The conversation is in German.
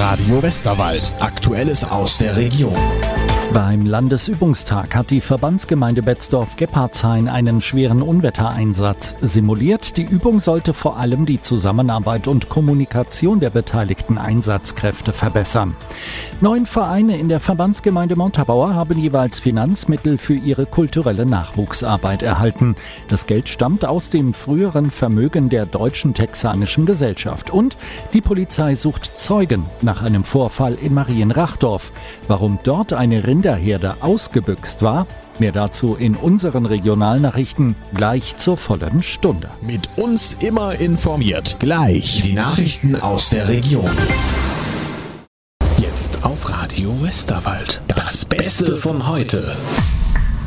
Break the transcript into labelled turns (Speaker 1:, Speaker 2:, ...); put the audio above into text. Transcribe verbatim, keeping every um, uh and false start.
Speaker 1: Radio Westerwald. Aktuelles aus der Region.
Speaker 2: Beim Landesübungstag hat die Verbandsgemeinde Betzdorf-Gebhardshain einen schweren Unwettereinsatz simuliert. Die Übung sollte vor allem die Zusammenarbeit und Kommunikation der beteiligten Einsatzkräfte verbessern. Neun Vereine in der Verbandsgemeinde Montabaur haben jeweils Finanzmittel für ihre kulturelle Nachwuchsarbeit erhalten. Das Geld stammt aus dem früheren Vermögen der Deutschen Texanischen Gesellschaft. Und die Polizei sucht Zeugen nach einem Vorfall in Marienrachdorf. Warum dort eine Rinderherde ausgebüxt war, mehr dazu in unseren Regionalnachrichten gleich zur vollen Stunde.
Speaker 1: Mit uns immer informiert. Gleich die Nachrichten aus der Region. Jetzt auf Radio Westerwald. Das Beste von heute.